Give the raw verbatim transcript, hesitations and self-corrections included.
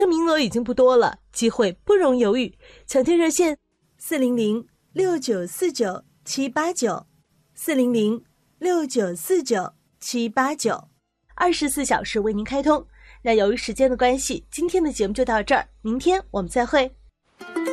名额已经不多了，机会不容犹豫，抢听热线四零零六九四九七八九，四零零六九四九七八九，二十四小时为您开通。那由于时间的关系，今天的节目就到这儿，明天我们再会。